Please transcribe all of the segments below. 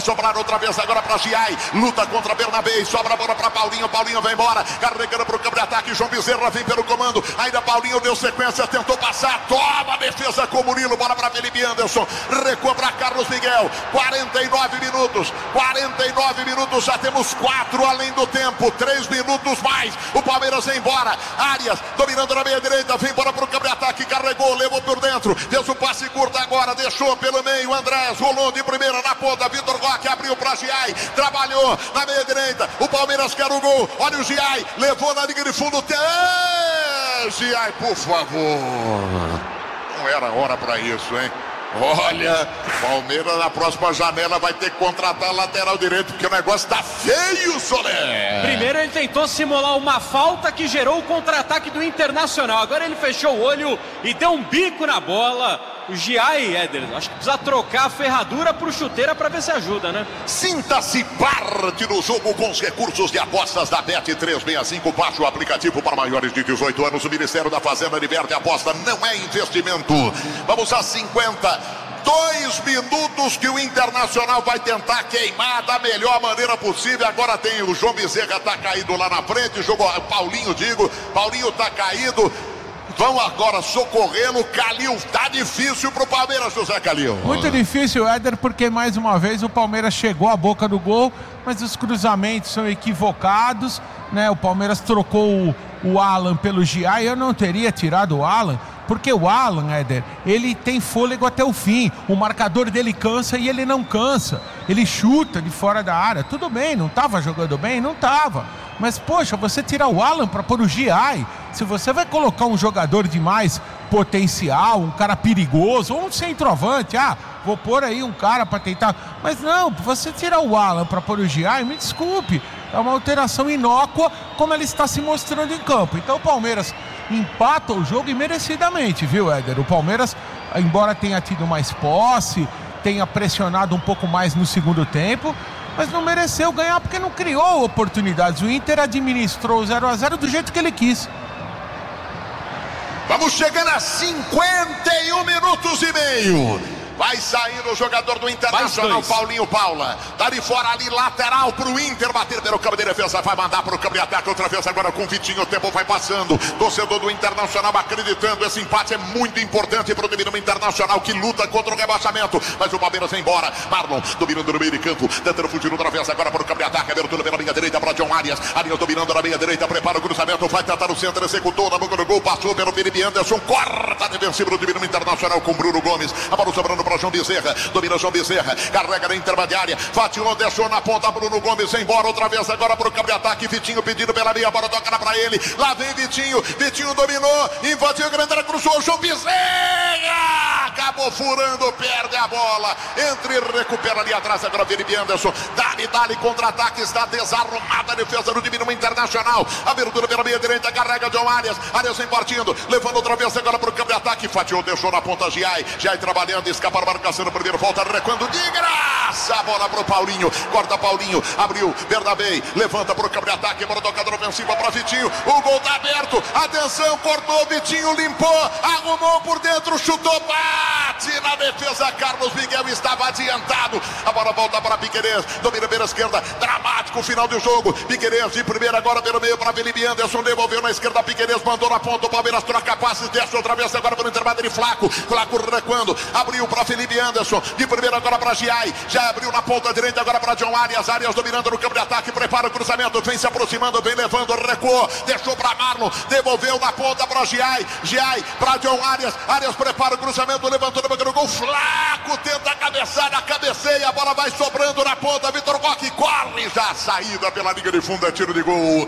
Sobrar outra vez agora para Giai, luta contra Bernabé, sobra a bola para Paulinho, Paulinho vai embora, carregando para o campo de ataque, João Bezerra vem pelo comando, ainda Paulinho deu sequência, tentou passar, toma a defesa com Murilo, bola para Felipe Anderson, recua para Carlos Miguel, 49 minutos, já temos 4 além do tempo, 3 minutos mais, o Palmeiras vem embora, Arias dominando na meia direita, vem embora para o campo de ataque, carregou, levou por dentro, fez o passe curto agora, deixou pelo meio, Andrés, rolou de primeira na ponta, Vitor que abriu para Giai, trabalhou na meia direita, o Palmeiras quer o gol, olha o Giai, levou na linha de fundo, Giai, por favor, não era hora para isso, hein? Olha, Palmeiras na próxima janela vai ter que contratar lateral direito, porque o negócio tá feio, Soler. Primeiro ele tentou simular uma falta que gerou o contra-ataque do Internacional, agora ele fechou o olho e deu um bico na bola. O Giai, Éder, acho que precisa trocar a ferradura pro chuteira para ver se ajuda, né? Sinta-se parte do jogo com os recursos de apostas da Bet365. Baixe o aplicativo para maiores de 18 anos. O Ministério da Fazenda libera a aposta, não é investimento. Vamos a 52 minutos que o Internacional vai tentar queimar da melhor maneira possível. Agora tem o João Bezerra, tá caído lá na frente. Jogou Paulinho, Paulinho tá caído. Vão agora socorrê-lo, Calil, tá difícil pro Palmeiras, José Calil. Muito difícil, Éder, porque mais uma vez o Palmeiras chegou à boca do gol, mas os cruzamentos são equivocados, né? O Palmeiras trocou o Alan pelo Giai, eu não teria tirado o Alan, porque o Alan, Éder, ele tem fôlego até o fim, o marcador dele cansa e ele não cansa, ele chuta de fora da área, tudo bem, não estava jogando bem? Não estava, mas poxa, você tirar o Alan para pôr o Giai, se você vai colocar um jogador de mais potencial, um cara perigoso, ou um centroavante, vou pôr aí um cara para tentar, mas não, você tirar o Alan para pôr o Giai, me desculpe, é uma alteração inócua como ela está se mostrando em campo. Então o Palmeiras empata o jogo e merecidamente, viu, Éder? O Palmeiras, embora tenha tido mais posse, tenha pressionado um pouco mais no segundo tempo, mas não mereceu ganhar porque não criou oportunidades. O Inter administrou o 0-0 do jeito que ele quis. Vamos chegando a 51 minutos e meio. Vai sair o jogador do Internacional, Paulinho Paula. Tá de fora ali, lateral pro Inter. Bater pelo campo de defesa, vai mandar pro campo de ataque. Outra vez agora com o Vitinho, o tempo vai passando. Torcedor do Internacional acreditando. Esse empate é muito importante pro time do Internacional que luta contra o rebaixamento. Mas o Palmeiras vem embora. Marlon dominando no meio de campo. Tentando fugir outra vez agora pro campo de ataque. Abertura pela linha direita para John Arias. Arias dominando na meia direita. Prepara o cruzamento. Vai tentar no centro. Executou na boca do gol. Passou pelo Felipe Anderson. Corta defensivo do time do Internacional com Bruno Gomes. A bola sobrando para João Bezerra, domina João Bezerra, carrega na intermediária, fatiou, deixou na ponta, Bruno Gomes embora outra vez agora pro campo de ataque, Vitinho pedindo pela meia, bola toca para ele, lá vem Vitinho dominou, invadiu a grande área, cruzou, João Bezerra, acabou furando, perde a bola, entra e recupera ali atrás agora Felipe Anderson, dali, contra-ataque, está desarrumada a defesa do time do Internacional, abertura pela meia direita, carrega John Arias vem partindo, levando outra vez agora pro campo de ataque, fatiou, deixou na ponta Giai trabalhando, escapa a marcação no primeiro, volta recuando de graça, a bola pro Paulinho, corta Paulinho, abriu, Bernabé, levanta pro campo de ataque, bola tocada ofensiva para Vitinho, o gol tá aberto, atenção, cortou, Vitinho limpou, arrumou por dentro, chutou, bate na defesa, Carlos Miguel estava adiantado, a bola volta para Piquerez, domina pela esquerda, dramático o final do jogo, Piquerez de primeira agora pelo meio para Felipe Anderson, devolveu na esquerda, Piquerez mandou na ponta, o Palmeiras troca passes, desce outra vez agora pelo intervalo de Flaco recuando, abriu para Felipe Anderson, de primeira agora para Giai, já abriu na ponta direita agora para John Arias dominando no campo de ataque, prepara o cruzamento, vem se aproximando, vem levando, recuou, deixou para Marlon, devolveu na ponta para Giai para John Arias prepara o cruzamento, levantou no gol, Flaco tenta a cabeçada, cabeceia, a bola vai sobrando na ponta, Vitor Roque corre, já saída pela linha de fundo, é tiro de gol,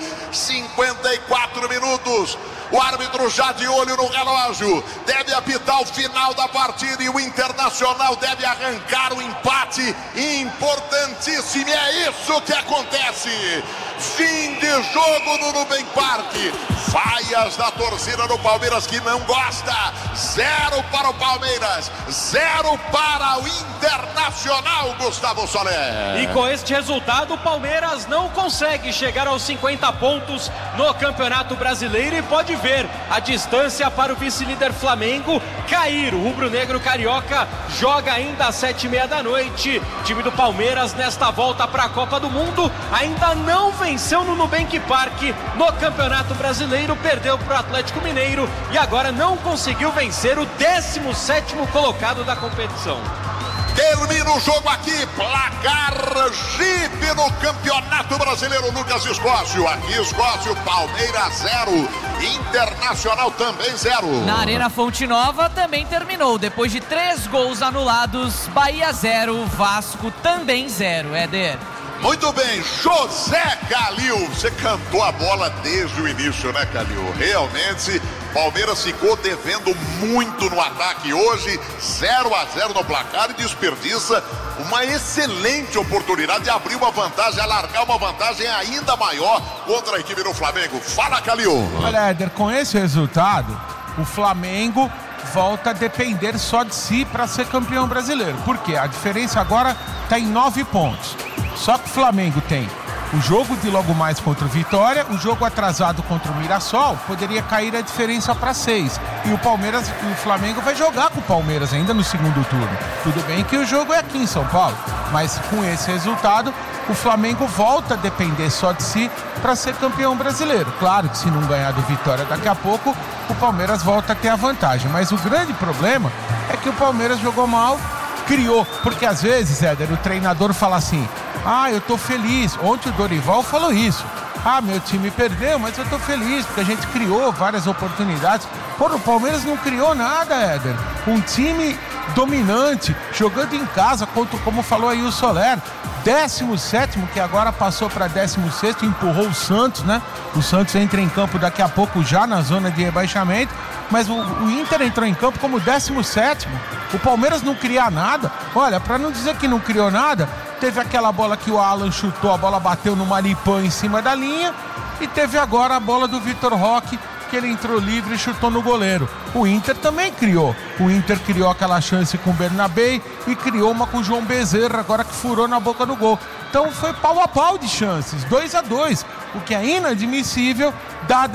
54 minutos, o árbitro já de olho no relógio, deve apitar o final da partida e o Internacional deve arrancar o empate importantíssimo, é isso que acontece, fim de jogo no Nubem Parque, vaias da torcida do Palmeiras que não gosta, 0 para o Palmeiras, 0 para o Internacional, Gustavo Soler. E com este resultado o Palmeiras não consegue chegar aos 50 pontos no Campeonato Brasileiro e pode ver a distância para o vice-líder Flamengo Flamengo cair. O rubro-negro carioca joga ainda às 7h30 da noite. Time do Palmeiras nesta volta para a Copa do Mundo ainda não venceu no Nubank Park no Campeonato Brasileiro, perdeu para o Atlético Mineiro e agora não conseguiu vencer o 17º colocado da competição. Termina o jogo aqui, placar Jeep no Campeonato Brasileiro, Lucas Escócio. Aqui Escócio, Palmeiras 0, Internacional também 0. Na Arena Fonte Nova também terminou, depois de 3 gols anulados, Bahia 0, Vasco também 0, Éder. Muito bem, José Calil, você cantou a bola desde o início, né, Calil? Realmente, Palmeiras ficou devendo muito no ataque hoje, 0-0 no placar e desperdiça uma excelente oportunidade de abrir uma vantagem, alargar uma vantagem ainda maior contra a equipe do Flamengo. Fala, Calil. Olha, Éder, com esse resultado, o Flamengo volta a depender só de si para ser campeão brasileiro. Por quê? A diferença agora está em 9 pontos. Só que o Flamengo tem o jogo de logo mais contra o Vitória, o jogo atrasado contra o Mirassol, poderia cair a diferença para 6. E o Palmeiras, o Flamengo vai jogar com o Palmeiras ainda no segundo turno. Tudo bem que o jogo é aqui em São Paulo, mas com esse resultado, o Flamengo volta a depender só de si para ser campeão brasileiro. Claro que se não ganhar do Vitória daqui a pouco, o Palmeiras volta a ter a vantagem. Mas o grande problema é que o Palmeiras jogou mal, criou, porque às vezes, Éder, o treinador fala assim: eu tô feliz. Ontem o Dorival falou isso. Meu time perdeu, mas eu tô feliz, porque a gente criou várias oportunidades. Pô, o Palmeiras não criou nada, Éder. Um time dominante, jogando em casa, contra, como falou aí o Soler, 17º, que agora passou para 16º, empurrou o Santos, né? O Santos entra em campo daqui a pouco já na zona de rebaixamento, mas o Inter entrou em campo como 17º. O Palmeiras não cria nada. Olha, para não dizer que não criou nada, teve aquela bola que o Alan chutou, a bola bateu no Maripã em cima da linha, e teve agora a bola do Vitor Roque, que ele entrou livre e chutou no goleiro. O Inter também criou. O Inter criou aquela chance com o Bernabé e criou uma com o João Bezerra, agora que furou na boca do gol. Então foi pau a pau de chances, 2-2, o que é inadmissível, dada